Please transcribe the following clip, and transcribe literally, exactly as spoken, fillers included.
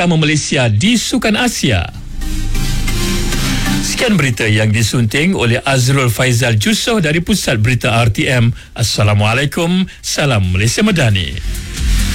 utama Malaysia di Sukan Asia. Sekian berita yang disunting oleh Azrul Faizal Jusoh dari Pusat Berita R T M. Assalamualaikum, salam Malaysia Madani.